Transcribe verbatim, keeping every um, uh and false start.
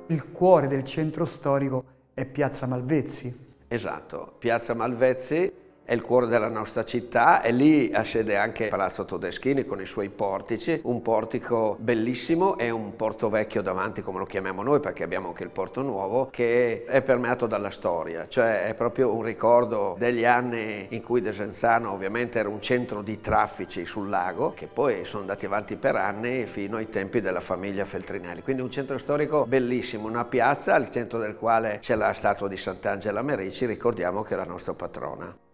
Il cuore del centro storico è Piazza Malvezzi. Esatto, Piazza Malvezzi è il cuore della nostra città e lì ha sede anche Palazzo Todeschini con i suoi portici, un portico bellissimo e un porto vecchio davanti, come lo chiamiamo noi, perché abbiamo anche il porto nuovo, che è permeato dalla storia, cioè è proprio un ricordo degli anni in cui Desenzano ovviamente era un centro di traffici sul lago, che poi sono andati avanti per anni fino ai tempi della famiglia Feltrinelli. Quindi un centro storico bellissimo, una piazza al centro del quale c'è la statua di Sant'Angela Merici, ricordiamo che è la nostra patrona.